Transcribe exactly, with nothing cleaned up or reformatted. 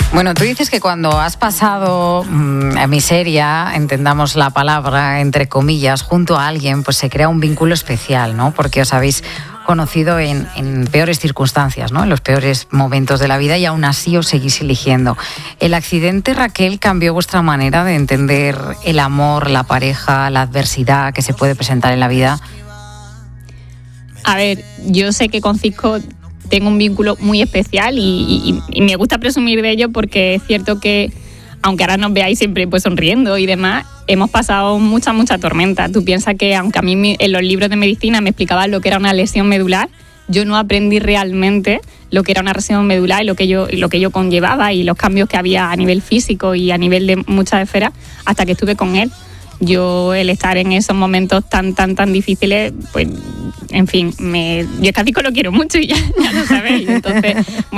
Bueno, tú dices que cuando has pasado mmm, miseria, entendamos la palabra, entre comillas, junto a alguien, pues se crea un vínculo especial, ¿no? Porque os habéis conocido en, en peores circunstancias, ¿no? En los peores momentos de la vida y aún así os seguís eligiendo. ¿El accidente, Raquel, cambió vuestra manera de entender el amor, la pareja, la adversidad que se puede presentar en la vida? A ver, yo sé que con Cisco tengo un vínculo muy especial y, y, y me gusta presumir de ello porque es cierto que, aunque ahora nos veáis siempre pues sonriendo y demás, hemos pasado mucha, mucha tormenta. Tú piensas que aunque a mí en los libros de medicina me explicaban lo que era una lesión medular, yo no aprendí realmente lo que era una lesión medular y lo que yo, lo que yo conllevaba y los cambios que había a nivel físico y a nivel de muchas esferas hasta que estuve con él. Yo, el estar en esos momentos tan, tan, tan difíciles, pues, en fin, me, yo casi que lo quiero mucho y ya, ya lo sabéis. Entonces, bueno,